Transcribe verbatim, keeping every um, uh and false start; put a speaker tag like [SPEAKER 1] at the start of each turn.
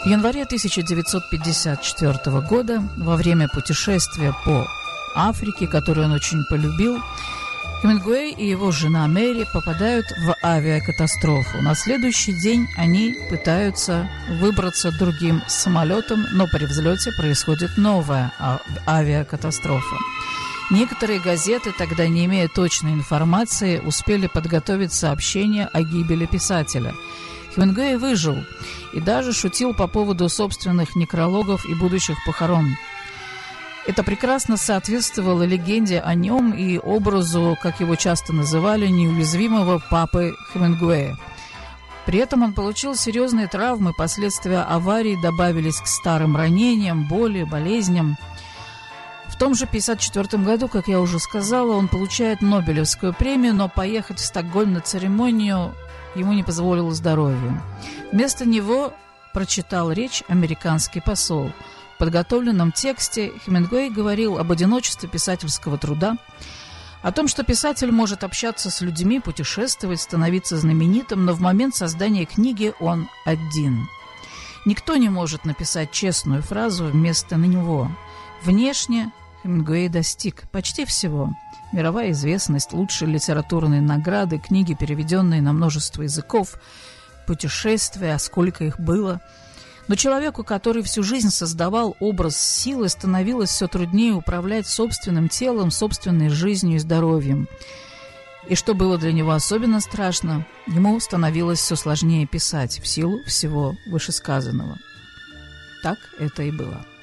[SPEAKER 1] В январе тысяча девятьсот пятьдесят четвёртого года, во время путешествия по Африке, которую он очень полюбил, Хемингуэй и его жена Мэри попадают в авиакатастрофу. На следующий день они пытаются выбраться другим самолетом, но при взлете происходит новая авиакатастрофа. Некоторые газеты, тогда не имея точной информации, успели подготовить сообщение о гибели писателя. Хемингуэй выжил и даже шутил по поводу собственных некрологов и будущих похорон. Это прекрасно соответствовало легенде о нем и образу, как его часто называли, неуязвимого папы Хемингуэя. При этом он получил серьезные травмы, последствия аварии добавились к старым ранениям, боли, болезням. В том же пятьдесят четвёртом году, как я уже сказала, он получает Нобелевскую премию, но поехать в Стокгольм на церемонию ему не позволило здоровье. Вместо него прочитал речь американский посол. В подготовленном тексте Хемингуэй говорил об одиночестве писательского труда, о том, что писатель может общаться с людьми, путешествовать, становиться знаменитым, но в момент создания книги он один. Никто не может написать честную фразу вместо него. Внешне Хемингуэй достиг почти всего. Мировая известность, лучшие литературные награды, книги, переведенные на множество языков, путешествия, а сколько их было. Но человеку, который всю жизнь создавал образ силы, становилось все труднее управлять собственным телом, собственной жизнью и здоровьем. И что было для него особенно страшно, ему становилось все сложнее писать в силу всего вышесказанного. Так это и было.